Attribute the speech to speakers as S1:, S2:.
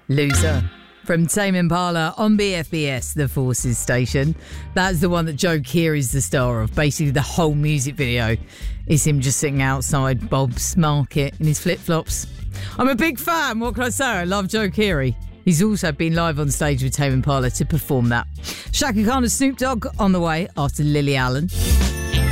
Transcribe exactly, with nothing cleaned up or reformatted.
S1: Loser from Tame Impala on B F B S, the Forces station. That's the one that Joe Keery's the star of. Basically, the whole music video is him just sitting outside Bob's Market in his flip-flops. I'm a big fan. What can I say? I love Joe Keery. He's also been live on stage with Tame Impala to perform that. Shaka Khan and Snoop Dogg on the way after Lily Allen.